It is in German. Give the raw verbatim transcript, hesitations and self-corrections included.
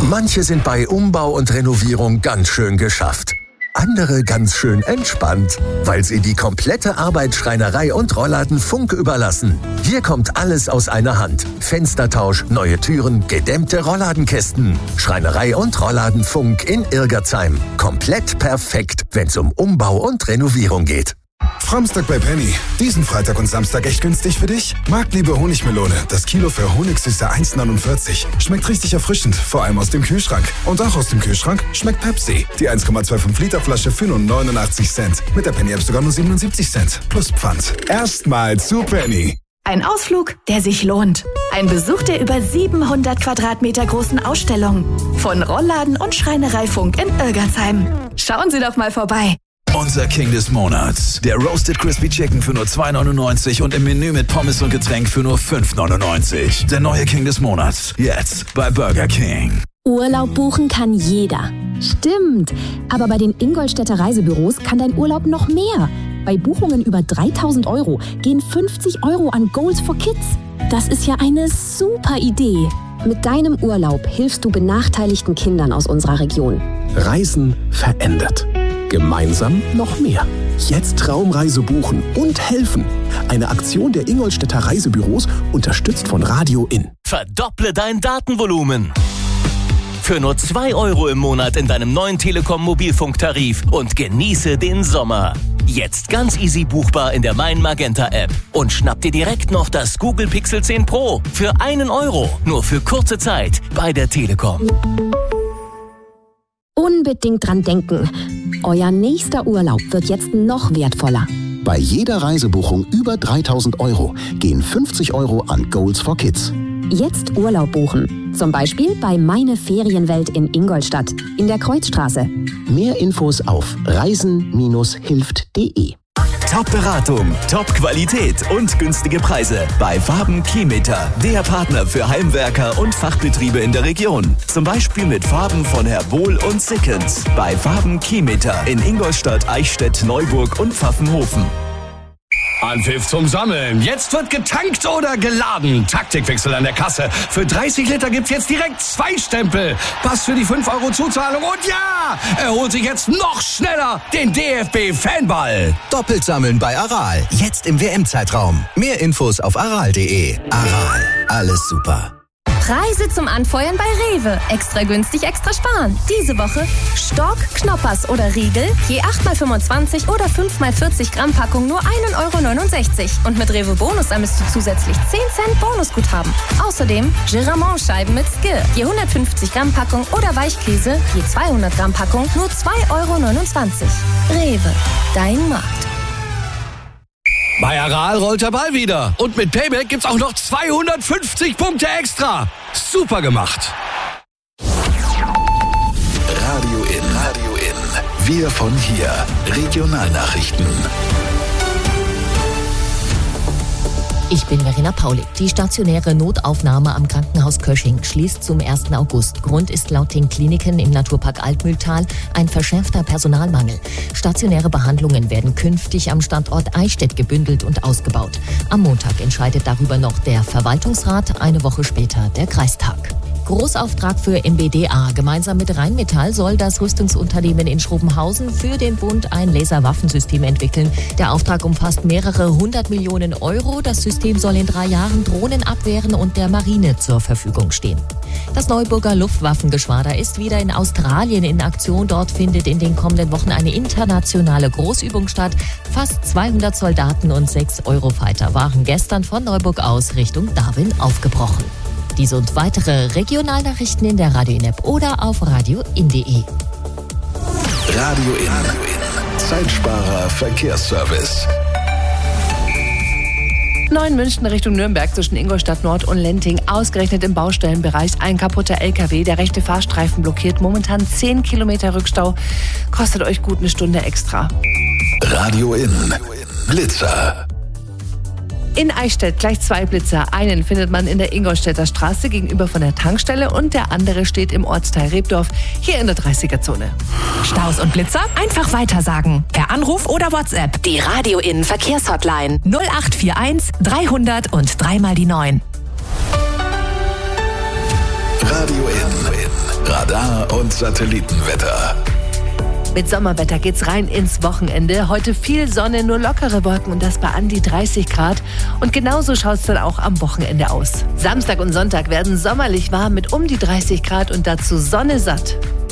Manche sind bei Umbau und Renovierung ganz schön geschafft. Andere ganz schön entspannt, weil sie die komplette Arbeit Schreinerei und Rollladen Funk überlassen. Hier kommt alles aus einer Hand. Fenstertausch, neue Türen, gedämmte Rollladenkästen. Schreinerei und Rollladen Funk in Irgerzheim. Komplett perfekt, wenn's um Umbau und Renovierung geht. Framstag bei Penny. Diesen Freitag und Samstag echt günstig für dich? Marktliebe Honigmelone. Das Kilo für Honigsüße eins Komma neunundvierzig. Schmeckt richtig erfrischend, vor allem aus dem Kühlschrank. Und auch aus dem Kühlschrank schmeckt Pepsi. Die eins Komma fünfundzwanzig Liter Flasche für nur neunundachtzig Cent. Mit der Penny App sogar nur siebenundsiebzig Cent. Plus Pfand. Erstmal zu Penny. Ein Ausflug, der sich lohnt. Ein Besuch der über siebenhundert Quadratmeter großen Ausstellung. Von Rollladen und Schreinerei Funk in Irgerzheim. Schauen Sie doch mal vorbei. Unser King des Monats. Der Roasted Crispy Chicken für nur zwei neunundneunzig und im Menü mit Pommes und Getränk für nur fünf neunundneunzig. Der neue King des Monats. Jetzt bei Burger King. Urlaub buchen kann jeder. Stimmt. Aber bei den Ingolstädter Reisebüros kann dein Urlaub noch mehr. Bei Buchungen über dreitausend Euro gehen fünfzig Euro an Goals for Kids. Das ist ja eine super Idee. Mit deinem Urlaub hilfst du benachteiligten Kindern aus unserer Region. Reisen verändert. Gemeinsam noch mehr. Jetzt Traumreise buchen und helfen. Eine Aktion der Ingolstädter Reisebüros, unterstützt von Radio In. Verdopple dein Datenvolumen. Für nur zwei Euro im Monat in deinem neuen Telekom-Mobilfunktarif und genieße den Sommer. Jetzt ganz easy buchbar in der Mein Magenta App. Und schnapp dir direkt noch das Google Pixel zehn Pro für einen Euro. Nur für kurze Zeit bei der Telekom. Unbedingt dran denken. Euer nächster Urlaub wird jetzt noch wertvoller. Bei jeder Reisebuchung über dreitausend Euro gehen fünfzig Euro an Goals for Kids. Jetzt Urlaub buchen. Zum Beispiel bei Meine Ferienwelt in Ingolstadt in der Kreuzstraße. Mehr Infos auf reisen Bindestrich hilft punkt de. Top-Beratung, Top-Qualität und günstige Preise bei Farben Keymeter, der Partner für Heimwerker und Fachbetriebe in der Region. Zum Beispiel mit Farben von Herr Wohl und Sickens. Bei Farben Keymeter in Ingolstadt, Eichstätt, Neuburg und Pfaffenhofen. Anpfiff zum Sammeln. Jetzt wird getankt oder geladen. Taktikwechsel an der Kasse. Für dreißig Liter gibt's jetzt direkt zwei Stempel. Pass für die fünf Euro Zuzahlung. Und ja, er holt sich jetzt noch schneller den D F B-Fanball. Doppelt sammeln bei Aral. Jetzt im W M-Zeitraum. Mehr Infos auf aral punkt de. Aral. Alles super. Preise zum Anfeuern bei Rewe. Extra günstig, extra sparen. Diese Woche Stork, Knoppers oder Riegel. Je acht mal fünfundzwanzig oder fünf mal vierzig Gramm Packung nur ein Euro neunundsechzig. Und mit Rewe Bonus ermisst du zusätzlich zehn Cent Bonusguthaben. Außerdem Giramont-Scheiben mit Skill. Je hundertfünfzig Gramm Packung oder Weichkäse. Je zweihundert Gramm Packung nur zwei Euro neunundzwanzig. Rewe. Dein Markt. Bei Aral rollt der Ball wieder. Und mit Payback gibt's auch noch zweihundertfünfzig Punkte extra. Super gemacht. Radio In. Radio In. Wir von hier. Regionalnachrichten. Ich bin Verena Paulik. Die stationäre Notaufnahme am Krankenhaus Kösching schließt zum ersten August. Grund ist laut den Kliniken im Naturpark Altmühltal ein verschärfter Personalmangel. Stationäre Behandlungen werden künftig am Standort Eichstätt gebündelt und ausgebaut. Am Montag entscheidet darüber noch der Verwaltungsrat, eine Woche später der Kreistag. Großauftrag für M B D A. Gemeinsam mit Rheinmetall soll das Rüstungsunternehmen in Schrobenhausen für den Bund ein Laserwaffensystem entwickeln. Der Auftrag umfasst mehrere hundert Millionen Euro. Das System soll in drei Jahren Drohnen abwehren und der Marine zur Verfügung stehen. Das Neuburger Luftwaffengeschwader ist wieder in Australien in Aktion. Dort findet in den kommenden Wochen eine internationale Großübung statt. Fast zweihundert Soldaten und sechs Eurofighter waren gestern von Neuburg aus Richtung Darwin aufgebrochen. Diese und weitere Regionalnachrichten in der Radio In-App oder auf radio in punkt de. Radio In. Zeitsparer Verkehrsservice. neun München Richtung Nürnberg zwischen Ingolstadt Nord und Lenting. Ausgerechnet im Baustellenbereich ein kaputter L K W. Der rechte Fahrstreifen blockiert momentan zehn Kilometer Rückstau. Kostet euch gut eine Stunde extra. Radio In. Blitzer. In Eichstätt gleich zwei Blitzer. Einen findet man in der Ingolstädter Straße gegenüber von der Tankstelle und der andere steht im Ortsteil Rebdorf, hier in der dreißiger-Zone. Staus und Blitzer? Einfach weitersagen. Per Anruf oder WhatsApp. Die Radio In Verkehrshotline null acht vier eins dreihundert und dreimal die neun. Radio In. Radar- und Satellitenwetter. Mit Sommerwetter geht's rein ins Wochenende. Heute viel Sonne, nur lockere Wolken und das bei an die dreißig Grad. Und genauso schaut's dann auch am Wochenende aus. Samstag und Sonntag werden sommerlich warm mit um die dreißig Grad und dazu Sonne satt.